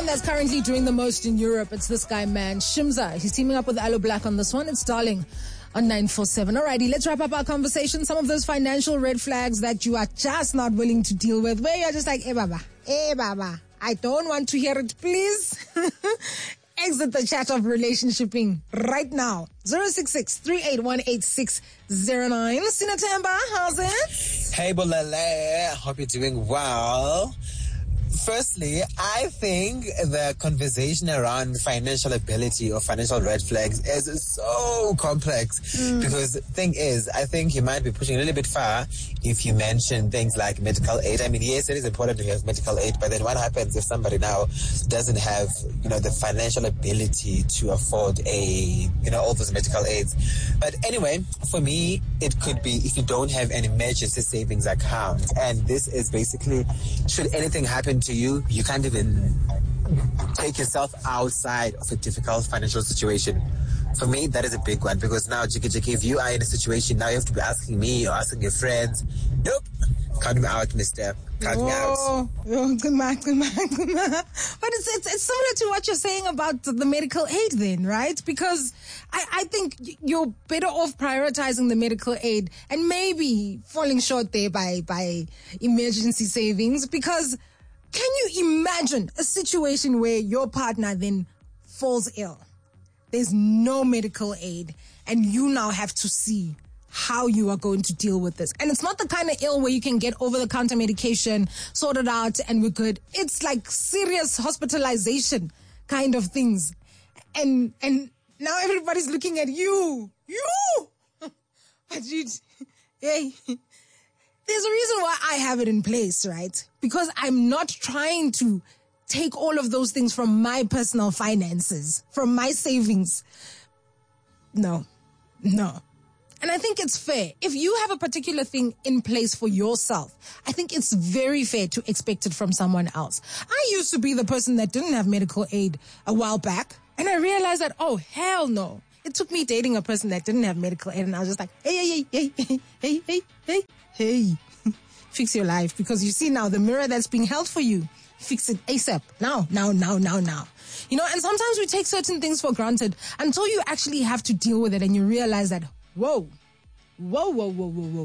that's currently doing the most in Europe, it's this guy, man, Shimza. He's teaming up with Aloe Black on this one. It's Darling on 947. Alrighty, let's wrap up our conversation. Some of those financial red flags that you are just not willing to deal with, where you're just like, hey baba, I don't want to hear it, please. Exit the chat of relationshiping right now. 066-381-8609. Sinatamba, how's it? Hey, Bolele. Hope you're doing well. Firstly, I think the conversation around financial ability or financial red flags is so complex because the thing is, I think you might be pushing a little bit far if you mention things like medical aid. I mean, yes, it is important to have medical aid, but then what happens if somebody now doesn't have, the financial ability to afford all those medical aids? But anyway, for me, it could be if you don't have an emergency savings account. And this is basically, should anything happen to you, you can't even take yourself outside of a difficult financial situation. For me, that is a big one, because now, Jiki, if you are in a situation, now you have to be asking me or asking your friends. Nope. Count me out, mister. Count me out. Oh, good man. But it's similar to what you're saying about the medical aid then, right? Because I think you're better off prioritizing the medical aid and maybe falling short there by emergency savings, because can you imagine a situation where your partner then falls ill? There's no medical aid, and you now have to see how you are going to deal with this. And it's not the kind of ill where you can get over-the-counter medication, sort it out, and we're good. It's like serious hospitalization kind of things. And now everybody's looking at you. But hey, there's a reason why I have it in place, right? Because I'm not trying to take all of those things from my personal finances, from my savings. No. And I think it's fair. If you have a particular thing in place for yourself, I think it's very fair to expect it from someone else. I used to be the person that didn't have medical aid a while back, and I realized that, oh, hell no. It took me dating a person that didn't have medical aid, and I was just like, hey. Fix your life, because you see now the mirror that's being held for you. Fix it ASAP. Now. And sometimes we take certain things for granted until you actually have to deal with it and you realize that, whoa.